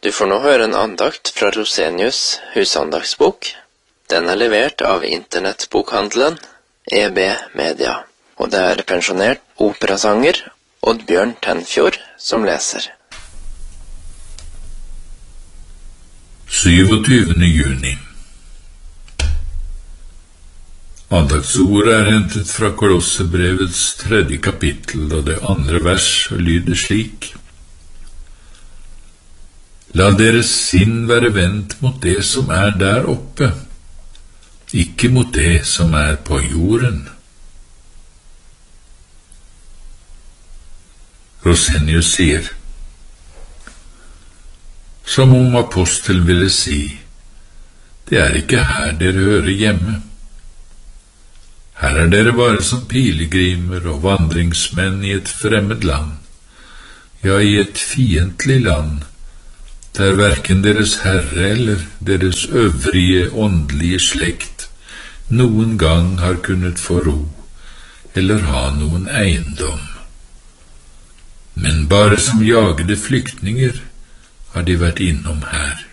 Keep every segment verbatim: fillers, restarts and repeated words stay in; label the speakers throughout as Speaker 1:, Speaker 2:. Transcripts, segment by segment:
Speaker 1: Du får nå høre en andakt fra Rosenius husandaktsbok. Den er levert av internettbokhandelen E B Media, og det er pensjonert operasanger Oddbjørn Tenfjord som leser.
Speaker 2: syvogtyvende juni. Andaktsordet er hentet fra Kolossebrevets tredje kapittel og det andre vers og lyder slik: La deres sinn være vendt mot det som er der oppe, ikke mot det som er på jorden. Rosenius sier, som om apostelen ville si, det er ikke her dere hører hjemme. Her er dere bare som pilegrimer og vandringsmenn i et fremmed land, ja, i et fiendtlig land, der hverken deres herre eller deres øvrige åndelige slekt noen gang har kunnet få ro eller ha noen eiendom. Men bare som jagede flyktninger har de vært innom her.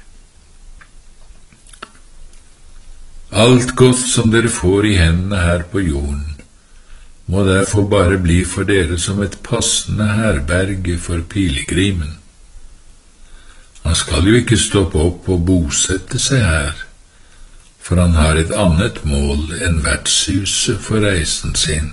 Speaker 2: Alt godt som dere får i hendene her på jorden, må derfor bare bli for dere som et passende herberge for pilegrimen. Han skal jo ikke stoppe opp og bosette seg her, for han har et annet mål enn vertshuset for reisen sin.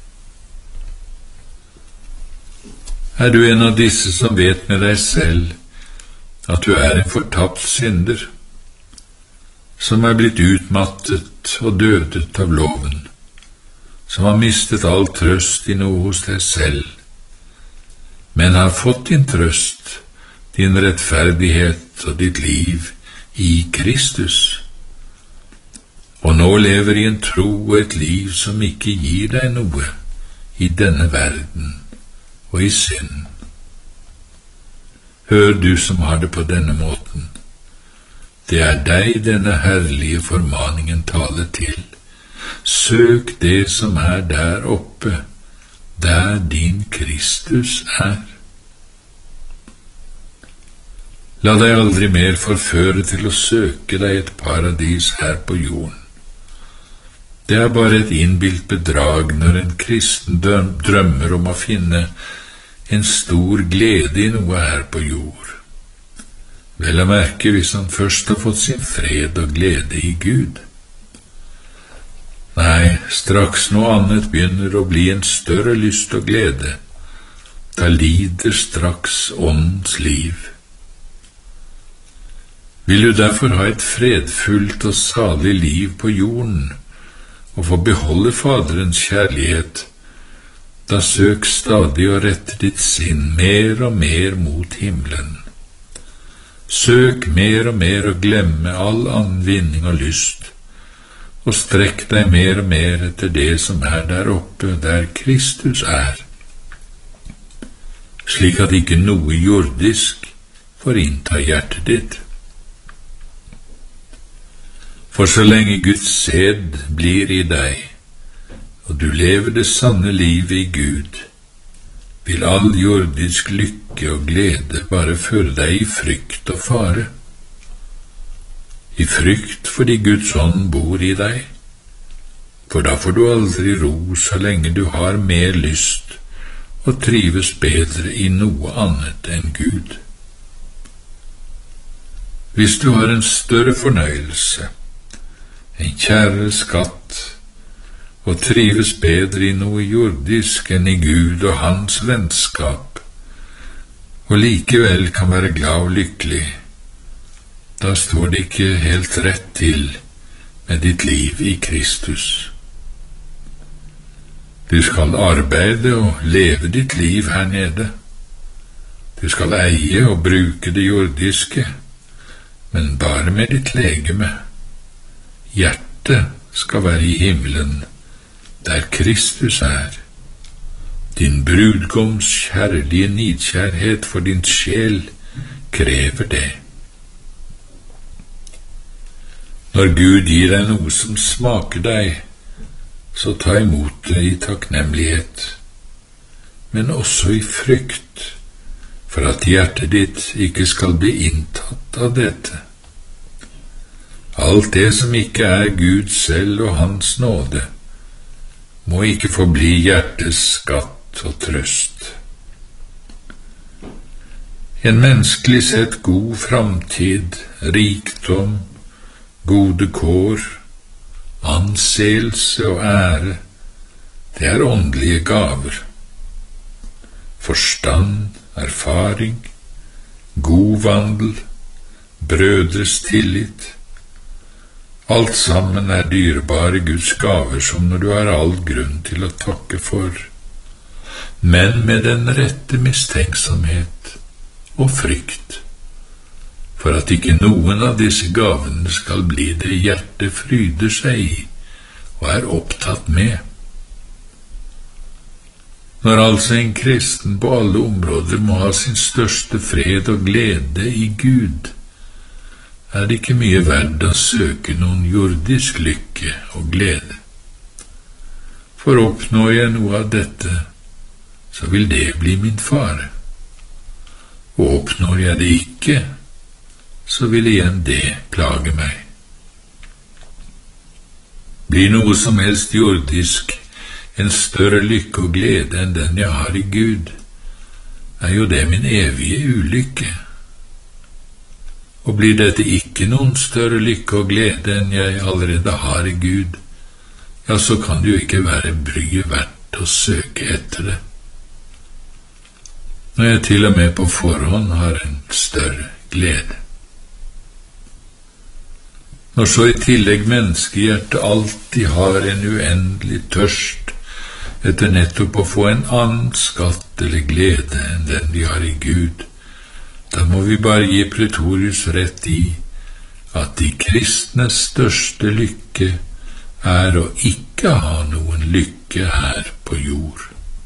Speaker 2: Er du en av disse som vet med deg selv at du er en fortapt synder, som er blitt utmattet og dødet av loven, som har mistet all trøst i noe hos deg selv, men har fått din trøst, din rettferdighet og ditt liv i Kristus, og nå lever i en tro og et liv som ikke gir deg noe i denne verden og i synd. Hør du som har det på denne måten, det er deg denne herlige formaningen taler til. Søk det som er der oppe, der din Kristus er. La deg aldri mer forføre til å søke deg et paradis her på jorden. Det er bare et innbilt bedrag når en kristen drømmer om å finne en stor glede i noe her på jord. Vel å merke hvis han først har fått sin fred og glede i Gud. Nei, straks noe annet begynner å bli en større lyst og glede, da lider straks åndens liv. Vil du derfor ha et fredfullt og salig liv på jorden, og få beholde Faderens kjærlighet, da søk stadig å rette ditt sinn mer og mer mot himmelen. Søk mer og mer å glemme all annen vinning og lyst, og strekk deg mer og mer etter det som er der oppe, der Kristus er, slik at ikke noe jordisk får innta hjertet ditt. For så lenge Guds sæd blir i deg, og du lever det sanne livet i Gud, vil all jordisk lykke og glede bare føre deg i frykt og fare. I frykt fordi Guds ånd bor i deg, for da får du aldri ro så lenge du har mer lyst og trives bedre i noe annet enn Gud. Hvis du har en større fornøyelse, en kjærere skatt, og trives bedre i noe jordisk enn i Gud og hans vennskap, og likevel kan være glad og lykkelig, da står det ikke helt rett til med ditt liv i Kristus. Du skal arbeide og leve ditt liv her nede. Du skal eie og bruke det jordiske, men bare med ditt legeme. Hjertet skal være i himmelen, der Kristus er. Din brudgoms kjærlige nidkjærhet for din sjel krever det. Når Gud gir deg noe som smaker deg, så ta imot det i takknemlighet, men også i frykt, for at hjertet ditt ikke skal bli inntatt av dette. Alt det som ikke er Gud selv og hans nåde, må ikke forbli hjertets skatt og trøst. En menneskelig sett god framtid, rikdom, gode kår, anseelse og ære, det er åndelige gaver. Forstand, erfaring, god vandel, brødres tillit, alt sammen er dyrebare Guds gaver som når du har all grunn til å takke for, men med den rette mistenksomhet og frykt, for at ikke noen av disse gavene skal bli det hjertet fryder seg i og er opptatt med. Når altså en kristen på alle områder må ha sin største fred og glede i Gud, er det ikke mye verdt å søke noen jordisk lykke og glede. For oppnår jeg noe av dette, så vil det bli min fare. Og oppnår jeg det ikke, så vil igjen det plage meg. Blir noe som helst jordisk en større lykke og glede enn den jeg har i Gud, er jo det min evige ulykke. Og blir dette ikke noen større lykke og glede enn jeg allerede har i Gud, ja, så kan det jo ikke være bryet verdt å søke etter det. Når jeg til og med på forhånd har en større glede. Når så i tillegg menneskehjertet alltid har en uendelig tørst etter nettopp å få en annen skatt eller glede enn den de har i Gud, da må vi bare gi Pretorius rett i at de kristnes største lykke er å ikke ha noen lykke her på jord.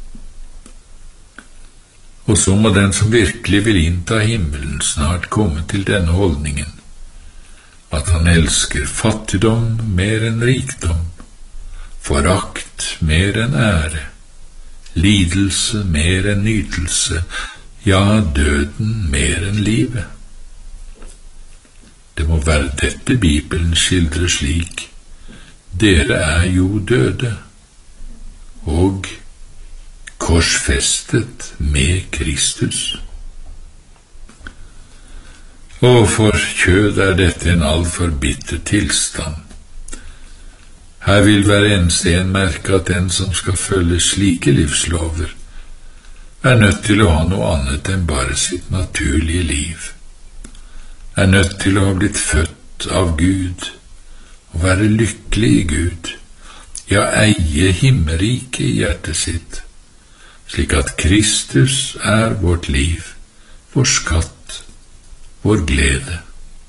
Speaker 2: Og så må den som virkelig vil innta himmelen snart komme til denne holdningen, at han elsker fattigdom mer enn rikdom, forakt mer enn ære, lidelse mer enn nytelse, ja, døden mer enn livet. Det må være dette Bibelen skildrer slik: dere er jo døde, og korsfestet med Kristus. Og for kjød er dette en altfor bitter tilstand. Her vil hver eneste en merke at den som skal følge slike livslover, er nødt til å ha noe annet enn bare sitt naturlige liv, er nødt til å ha blitt født av Gud, og være lykkelig i Gud, ja, eie himmelriket i hjertet sitt, slik at Kristus er vårt liv, vår skatt, vår glede.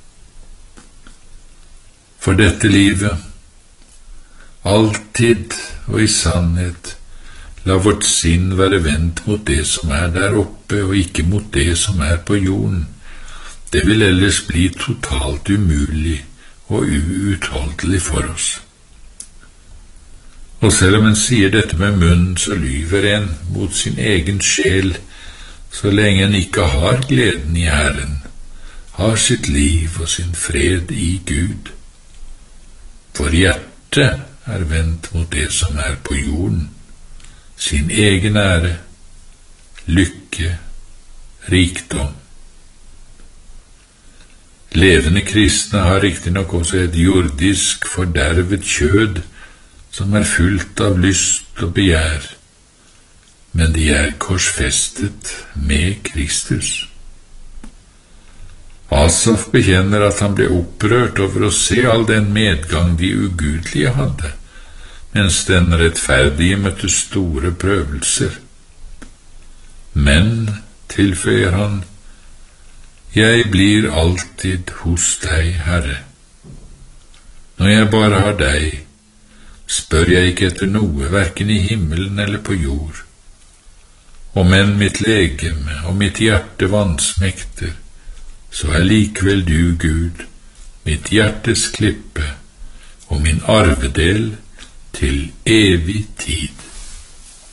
Speaker 2: For dette livet, alltid og i sannhet, la vårt sinn være vendt mot det som er der oppe, og ikke mot det som er på jorden. Det vil ellers bli totalt umulig og uutholdelig for oss. Og selv om en sier dette med munnen, så lyver en mot sin egen sjel, så lenge en ikke har gleden i Herren, har sitt liv og sin fred i Gud. For hjertet er vendt mot det som er på jorden, sin egen ære, lykke, rikdom. Levende kristne har riktignok også et jordisk fordervet kjød som er fullt av lyst og begjær, men de er korsfestet med Kristus. Asaf bekjenner at han ble opprørt over å se all den medgang de ugudelige hadde, mens den rettferdige møtte store prøvelser. Men, tilføyer han, jeg blir alltid hos deg, Herre. Når jeg bare har deg, spør jeg ikke etter noe, hverken i himmelen eller på jord. Om enn mitt legeme og mitt hjerte vansmekter, så er likevel du, Gud, mitt hjertes klippe og min arvedel til evig tid.